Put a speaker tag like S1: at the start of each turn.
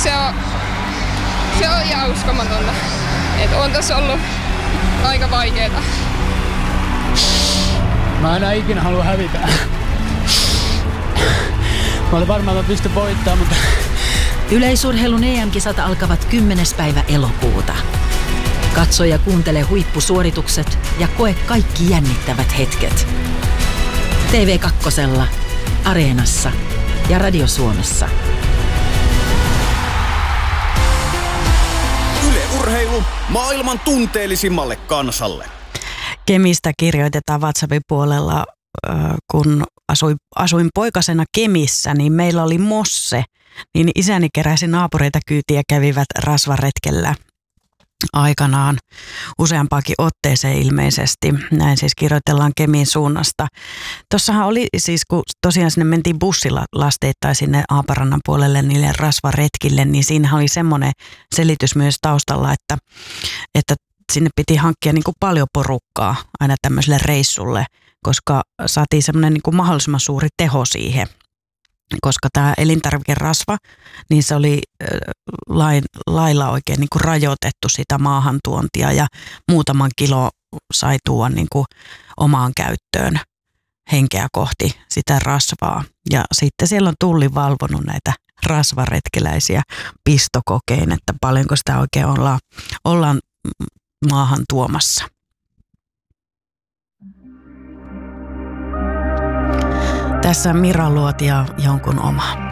S1: se on ihan uskomatonta. Että on tässä ollut aika vaikeeta.
S2: Mä enää ikinä halua hävitä. Mä olin varmaan, että mä pystyn voittamaan, mutta...
S3: Yleisurheilun EM-kisat alkavat 10. päivä elokuuta. Katso ja kuuntele huippusuoritukset ja koe kaikki jännittävät hetket. TV2, Areenassa ja Radio Suomessa.
S4: Yle Urheilu maailman tunteellisimmalle kansalle.
S5: Kemistä kirjoitetaan WhatsAppin puolella, kun asuin poikasena Kemissä, niin meillä oli mosse. Niin isäni keräsi naapureita kyytiä ja kävivät rasvaretkellä aikanaan useampaakin otteeseen ilmeisesti. Näin siis kirjoitellaan Kemin suunnasta. Tuossahan oli siis, kun tosiaan sinne mentiin bussilla lasteittain sinne Aaparannan puolelle niille rasvaretkille, niin siinähän oli semmoinen selitys myös taustalla, että sinne piti hankkia niin kuin paljon porukkaa aina tämmöiselle reissulle, koska saatiin semmoinen niin kuin mahdollisimman suuri teho siihen. Koska tämä elintarvikerasva, niin se oli lailla oikein niin kuin rajoitettu sitä maahantuontia ja muutaman kilo sai tuoda niin kuin omaan käyttöön henkeä kohti sitä rasvaa. Ja sitten siellä on Tulli valvonut näitä rasvaretkeläisiä pistokokein, että paljonko sitä oikein ollaan maahan tuomassa. Tässä Mira Luoti ja Jonkun oma.